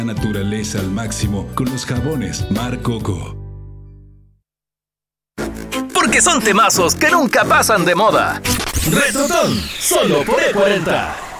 Naturaleza al máximo con los jabones Mar Coco. Porque son temazos que nunca pasan de moda. Retrotón, solo por E40.